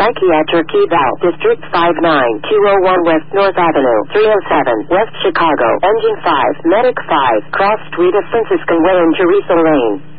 Psychiatric Eval, District 59, 201 West North Avenue, 307, West Chicago, Engine 5, Medic 5, Cross Street of Franciscan Way and Teresa Lane.